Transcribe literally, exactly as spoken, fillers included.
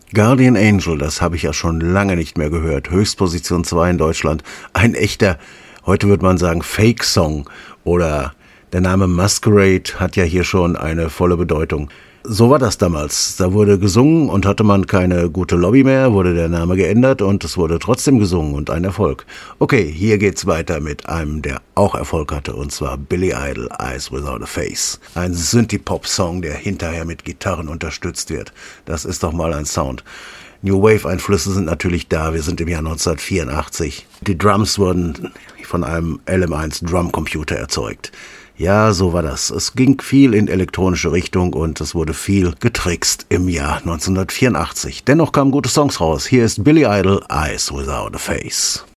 Guardian Angel, das habe ich ja schon lange nicht mehr gehört. Höchstposition zwei in Deutschland. Ein echter, heute würde man sagen, Fake-Song. Oder der Name Masquerade hat ja hier schon eine volle Bedeutung. So war das damals. Da wurde gesungen und hatte man keine gute Lobby mehr, wurde der Name geändert und es wurde trotzdem gesungen und ein Erfolg. Okay, hier geht's weiter mit einem, der auch Erfolg hatte, und zwar Billy Idol, Eyes Without a Face. Ein Synthie-Pop-Song, der hinterher mit Gitarren unterstützt wird. Das ist doch mal ein Sound. New Wave-Einflüsse sind natürlich da. Wir sind im Jahr neunzehnhundertvierundachtzig. Die Drums wurden von einem L M eins Drumcomputer erzeugt. Ja, so war das. Es ging viel in elektronische Richtung und es wurde viel getrickst im Jahr neunzehnhundertvierundachtzig. Dennoch kamen gute Songs raus. Hier ist Billy Idol, Eyes Without a Face.